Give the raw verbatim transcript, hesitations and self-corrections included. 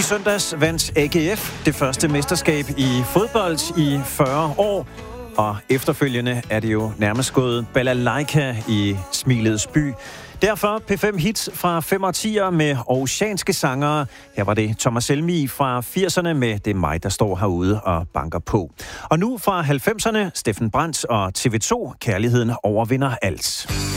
søndags vandt A G F det første mesterskab i fodbold i fyrre år. Og efterfølgende er det jo nærmest gået balalaika i Smilets by. Derfor P fem hits fra fem årtier med oceanske sangere. Her var det Thomas Helmig fra firserne med Det er mig, der står herude og banker på. Og nu fra halvfemserne, Steffen Brandt og T V to, Kærligheden overvinder alt.